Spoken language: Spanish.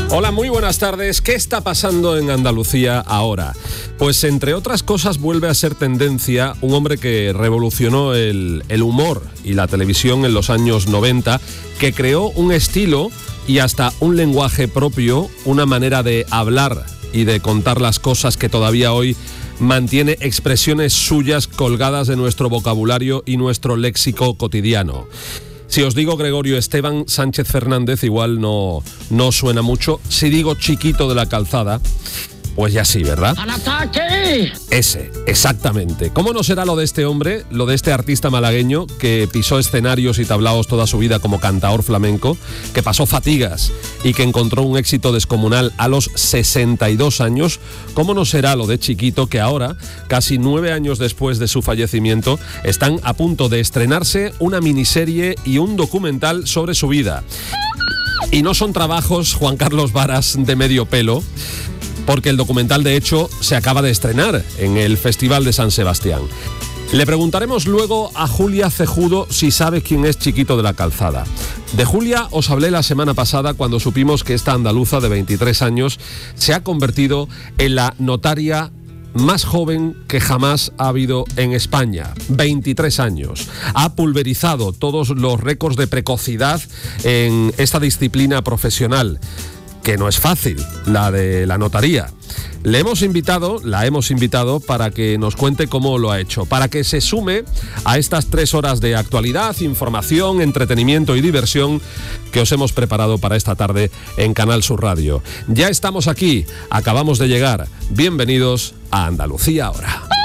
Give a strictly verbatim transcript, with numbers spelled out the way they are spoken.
Hola, muy buenas tardes. ¿Qué está pasando en Andalucía ahora? Pues entre otras cosas vuelve a ser tendencia un hombre que revolucionó el, el humor y la televisión en los años noventa, que creó un estilo y hasta un lenguaje propio, una manera de hablar y de contar las cosas que todavía hoy mantiene expresiones suyas colgadas de nuestro vocabulario y nuestro léxico cotidiano. Si os digo Gregorio Esteban Sánchez Fernández, igual no, no suena mucho. Si digo Chiquito de la Calzada, pues ya sí, ¿verdad? ¡Al ataque! Ese, exactamente. ¿Cómo no será lo de este hombre, lo de este artista malagueño que pisó escenarios y tablaos toda su vida como cantaor flamenco, que pasó fatigas y que encontró un éxito descomunal a los sesenta y dos años? ¿Cómo no será lo de Chiquito, que ahora, casi nueve años después de su fallecimiento, están a punto de estrenarse una miniserie y un documental sobre su vida? Y no son trabajos, Juan Carlos Varas, de medio pelo, porque el documental, de hecho, se acaba de estrenar en el Festival de San Sebastián. Le preguntaremos luego a Julia Cejudo si sabe quién es Chiquito de la Calzada. De Julia os hablé la semana pasada cuando supimos que esta andaluza de veintitrés años se ha convertido en la notaria más joven que jamás ha habido en España. veintitrés años. Ha pulverizado todos los récords de precocidad en esta disciplina profesional, que no es fácil, la de la notaría. Le hemos invitado, la hemos invitado para que nos cuente cómo lo ha hecho, para que se sume a estas tres horas de actualidad, información, entretenimiento y diversión que os hemos preparado para esta tarde en Canal Sur Radio. Ya estamos aquí, acabamos de llegar. Bienvenidos a Andalucía Ahora.